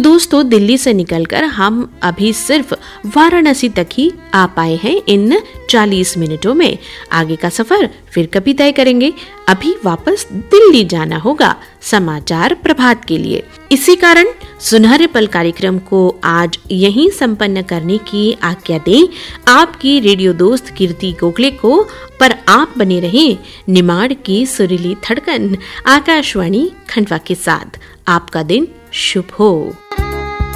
दोस्तों, दिल्ली से निकलकर हम अभी सिर्फ वाराणसी तक ही आ पाए हैं इन 40 मिनटों में। आगे का सफर फिर कभी तय करेंगे। अभी वापस दिल्ली जाना होगा समाचार प्रभात के लिए। इसी कारण सुनहरे पल कार्यक्रम को आज यहीं संपन्न करने की आज्ञा दें आपकी रेडियो दोस्त कीर्ति गोखले को। पर आप बने रहें निमाड़ की सुरीली धड़कन आकाशवाणी खंडवा के साथ। आपका दिन शुभ हो।